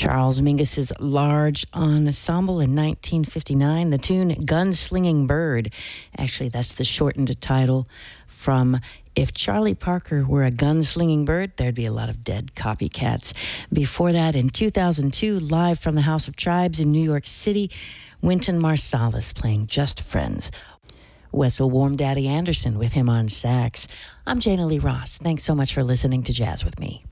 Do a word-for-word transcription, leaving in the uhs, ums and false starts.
Charles Mingus's Large Ensemble in nineteen fifty-nine. The tune Gunslinging Bird. Actually, that's the shortened title from If Charlie Parker Were a Gunslinging Bird, there'd be a lot of dead copycats. Before that, in two thousand two, live from the House of Tribes in New York City, Wynton Marsalis playing Just Friends. Wessel Warm Daddy Anderson with him on sax. I'm Jana Lee Ross. Thanks so much for listening to Jazz with Me.